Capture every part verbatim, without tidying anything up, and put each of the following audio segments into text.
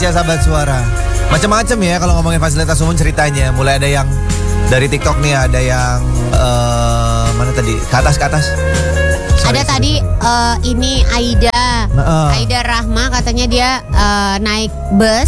Indonesia sahabat suara. Macam-macam ya kalau ngomongin fasilitas umum ceritanya. Mulai ada yang dari TikTok nih, ada yang uh, mana tadi? Ke atas ke atas. Sorry, ada sorry, tadi sorry. Uh, ini Aida, nah, uh. Aida Rahma katanya dia uh, naik bus,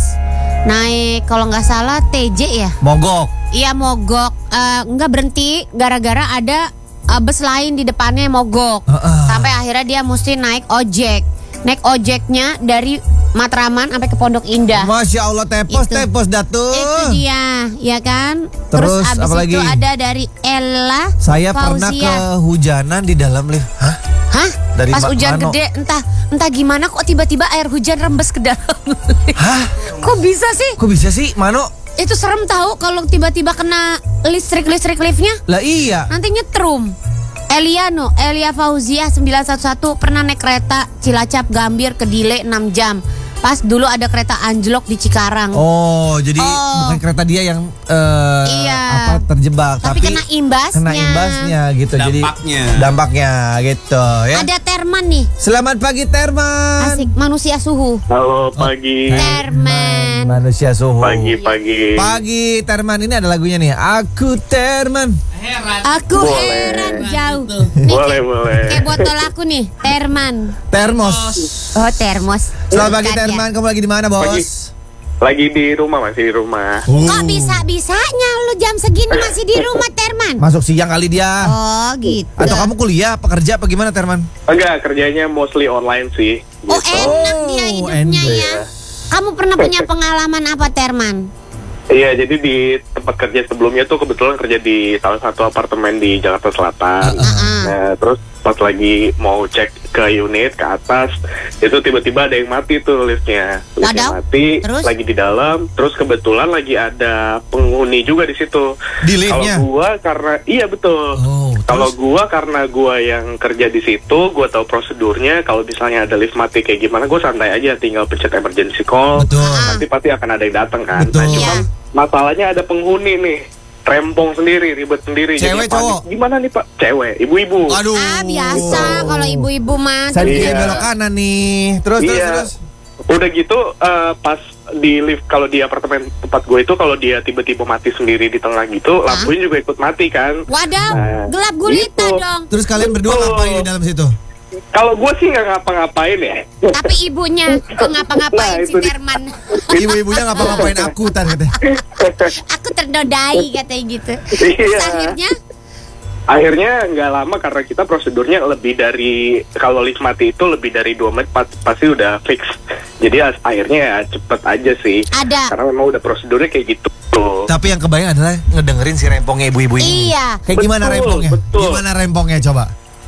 naik kalau nggak salah T J ya. Mogok. Iya mogok, uh, nggak berhenti gara-gara ada uh, bus lain di depannya mogok. Uh, uh. Sampai akhirnya dia mesti naik ojek, naik ojeknya dari Matraman sampai ke Pondok Indah. Masya Allah, tepos itu. Tepos Datuk. Itu dia, ya kan. Terus, Terus abis apalagi? Itu ada dari Ella. Saya Fauzia. Pernah kehujanan di dalam lift. Hah? Hah? Dari Pas Ma- hujan Mano. gede, entah entah gimana kok tiba-tiba air hujan rembes ke dalam. Hah? Kok bisa sih? Kok bisa sih, Mano? Itu serem tahu kalau tiba-tiba kena listrik-listrik liftnya. Lah iya. Nanti nyetrum. Eliano, Elia Fauzia sembilan satu satu pernah naik kereta Cilacap Gambir ke Dile enam jam. Pas dulu ada kereta anjlok di Cikarang. Oh, jadi oh. bukan kereta dia yang uh, iya. apa terjebak, tapi, tapi kena imbasnya. Kena imbasnya gitu. Dampaknya. Jadi dampaknya gitu ya. Ada Terman nih. Selamat pagi Terman. Asik, manusia suhu. Halo pagi. Oh. Terman. Manusia suhu. Pagi pagi. Pagi Terman, ini ada lagunya nih. Aku Terman. Heran. Aku boleh. heran jauh. Nih, boleh kayak, boleh. Kayak botol aku nih, Terman. Termos. Oh termos. Selamat pagi Terman, kamu lagi di mana bos? Pagi. Lagi di rumah, masih di rumah. Uh. Kok bisa-bisanya lu jam segini masih di rumah Terman? Masuk siang kali dia. Oh gitu. Atau kamu kuliah, pekerja apa gimana Terman? Enggak, kerjanya mostly online sih. Oh gitu. enak dia Oh, hidupnya enak. ya. Kamu pernah punya pengalaman apa Terman? Iya, jadi di tempat kerja sebelumnya tuh kebetulan kerja di salah satu apartemen di Jakarta Selatan. Uh-uh. Nah, terus pas lagi mau cek ke unit ke atas, itu tiba-tiba ada yang mati tuh liftnya. Liftnya Waduh. mati, Terus? lagi di dalam. Terus kebetulan lagi ada penghuni juga di situ. Di liftnya? Kalau gua karena iya betul. Oh, Kalau gua karena gua yang kerja di situ, gua tahu prosedurnya. Kalau misalnya ada lift mati kayak gimana, gua santai aja, tinggal pencet emergency call. Betul. Nanti pasti akan ada yang datang kan. Betul. Nah, cuman Iya. masalahnya ada penghuni nih, rempong sendiri, ribet sendiri. Cewek, Jadi panik. cowok? Gimana nih Pak? Cewek, ibu-ibu. Aduh. Ah biasa kalau ibu-ibu mah. Saya Iya. belok kanan nih. Terus terus Iya. terus. Udah gitu eh, pas di lift, kalau di apartemen tempat gue itu, kalau dia tiba-tiba mati sendiri di tengah gitu, Hah? lampunya juga ikut mati kan. Waduh, Nah, gelap gulita gitu. dong. Terus kalian berdua Betul. ngapain di dalam situ? Kalau gue sih nggak ngapa-ngapain ya. Tapi ibunya kok ngapa-ngapain Nah, si itu dia. Terman. Ibu-ibunya ngapa-ngapain aku tar katanya. Aku ternodai katanya gitu. Iya. Terus akhirnya Akhirnya nggak lama karena kita prosedurnya lebih dari, kalau lift mati itu lebih dari dua menit pas- pasti udah fix. Jadi as- akhirnya ya cepet aja sih. ada. Karena memang udah prosedurnya kayak gitu. Tapi yang kebayang adalah ngedengerin si rempongnya ibu-ibu ini. Iya. Kayak gimana Betul, rempongnya? betul. Gimana rempongnya coba?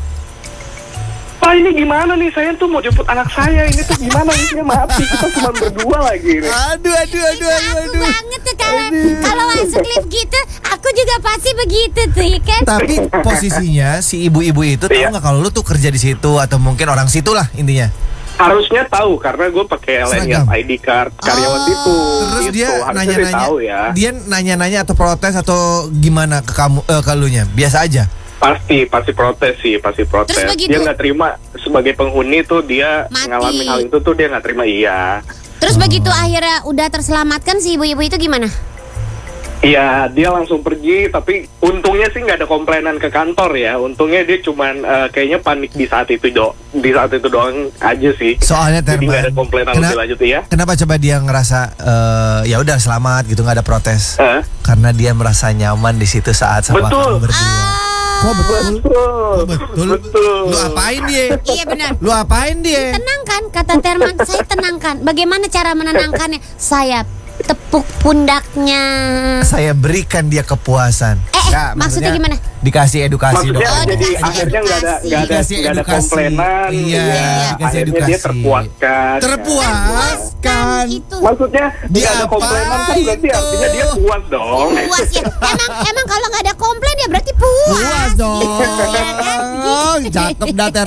Pak ini gimana nih, saya tuh mau jemput anak saya, ini tuh gimana liftnya mati, kita cuma berdua lagi nih. Aduh aduh aduh aduh Aku aduh. banget tuh kalau kalau masuk lift gitu, aku juga pasti begitu tuh ya kan. Tapi posisinya si ibu-ibu itu tahu Iya. nggak kalau lu tuh kerja di situ atau mungkin orang situ lah intinya. Harusnya tahu karena gue pakai L N Seragam. I D card karyawan Oh. itu. Terus gitu. dia Harusnya nanya-nanya, tahu ya. dia nanya-nanya atau protes atau gimana ke kamu, eh, ke elunya? Biasa aja. Pasti, pasti protes sih, pasti protes. Terus begitu? Dia nggak terima sebagai penghuni tuh, dia Mati. ngalamin hal itu tuh dia nggak terima. Iya, Terus begitu akhirnya udah terselamatkan si ibu-ibu itu gimana? iya dia langsung pergi. Tapi untungnya sih nggak ada komplainan ke kantor ya. Untungnya dia cuman eh, kayaknya panik di saat itu do, di saat itu doang aja sih. Soalnya Jadi nggak ada Terman, komplainan kena- lebih lanjut ya. kenapa coba dia ngerasa eh, ya udah selamat gitu, nggak ada protes? Eh? Karena dia merasa nyaman di situ saat sama Betul. kamu berdua. Ah, Oh betul. Betul, Oh, betul. betul. Lu apain dia? iya benar. Lu apain dia? Tenangkan, kata Terman, saya tenangkan. Bagaimana cara menenangkannya? Saya tepuk pundaknya. Saya berikan dia kepuasan. Eh, eh, maksudnya gimana? Dikasih edukasi Maksudnya dong. Oh, jadi dikasih akhirnya nggak ada edukasi. nggak ada Dikasih nggak ada edukasi. komplainan. Iya, dikasih akhirnya dia edukasi. terpuaskan. Terpuaskan. Itu Maksudnya nggak ada komplainan kan Diapain berarti tuh? artinya dia puas dong. puas ya. Emang emang kalau nggak ada komplain ya berarti puas. Puas dong. Iya kan? Gitu. Cakep dah Terman.